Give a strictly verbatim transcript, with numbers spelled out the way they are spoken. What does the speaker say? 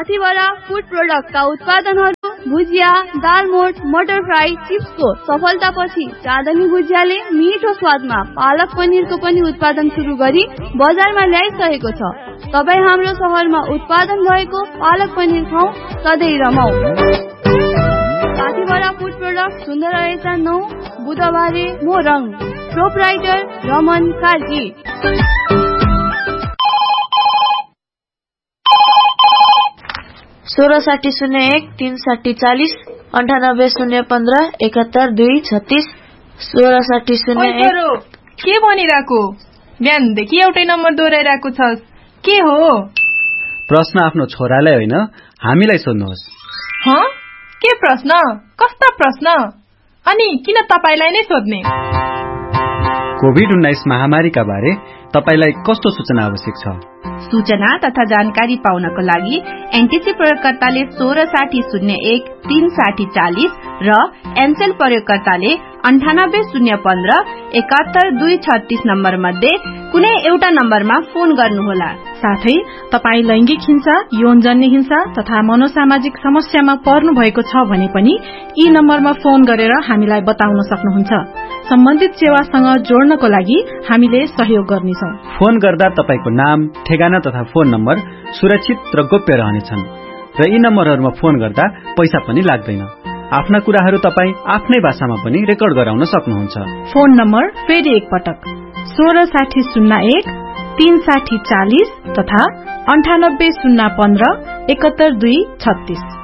साथीवाला food प्रोडक्टका उत्पादनहरू भुजिया, दालमोट, मटर fry, चिप्सको सफलतापछि चाँदनी भुजियाले मिठो स्वादमा पालक पनिरको पनि उत्पादन सुरु गरी बजारमा ल्याइसकेको छ। तपाईँ हाम्रो शहरमा उत्पादन भएको पालक पनिर खाऊ, सधैँ रमाऊ। साथीवाला फूड प्रोडक्ट सुन्दर रहेछ नौ बुधबारे मोरङ। प्रोपराइटर रमन कार्की। सोह्र साठी शून्य एक तीन साठी चालीस अन्ठानब्बे शून्य पन्ध्र एकात्तर दुई छत्तीस सोह्र साठी शून्य एक। के भनिरहेको? बिहानदेखि एउटै नम्बर दोहोऱ्याइरहेको छस्, के हो? प्रश्न आफ्नो छोरालाई होइन हामीलाई सोध्नुहोस्। ह? के प्रश्न? कस्ता प्रश्न? अनि किन तपाईलाई नै सोध्ने? कोभिड उन्नाइस महामारीका बारे तपाईलाई कस्तो सूचना आवश्यक छ? सूचना तथा जानकारी पाउनको लागि एनटिसी प्रयोगकर्ताले सोह्र साठी शून्य एक तीन साठी चालीस र एनसेल प्रयोगकर्ताले अन्ठानब्बे शून्य पन्ध्र एकात्तर दुई छत्तीस नम्बर मध्ये कुनै एउटा नम्बरमा फोन गर्नुहोला। साथै तपाई लैंगिक हिंसा, यौनजन्य हिंसा तथा मनोसामाजिक समस्यामा पर्नु भएको छ भने पनि यी नम्बरमा फोन गरेर हामीलाई बताउन सक्नुहुन्छ। सम्बन्धित सेवासँग जोड्नको लागि हामीले सहयोग गर्नेछौं। फोन गर्दा तपाईको नाम, ठेगाना तथा फोन नम्बर सुरक्षित र गोप्य रहनेछन् र यी नम्बरहरूमा फोन गर्दा पैसा पनि लाग्दैन। आफ्ना कुराहरू तपाई आफ्नै भाषामा पनि रेकर्ड गराउन सक्नुहुन्छ। फोन नम्बर फेरि एक पटक सोह्र साठी शून्य एक तीन साठी चालीस तथा अन्ठानब्बे शून्य पन्ध्र एकात्तर दुई छत्तीस।